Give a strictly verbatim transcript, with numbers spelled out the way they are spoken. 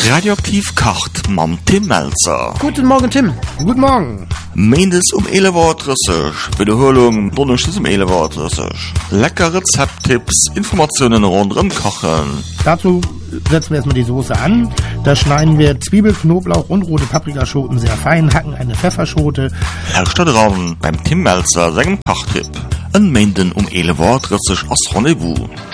Radioaktiv kocht mam Tim Melzer. Guten Morgen, Tim. Guten Morgen. Mendes um elf Uhr dreißig. Wiederholung Donnerstags um elf Uhr dreißig. Lecker Rezepttipps, Informationen rund um Kochen. Dazu setzen wir erstmal die Soße an. Da schneiden wir Zwiebel, Knoblauch und rote Paprikaschoten sehr fein, hacken eine Pfefferschote. Herrscht dran beim Tim Melzer, seinem Kochtipp. An Menden um elf Uhr dreißig als Rendezvous.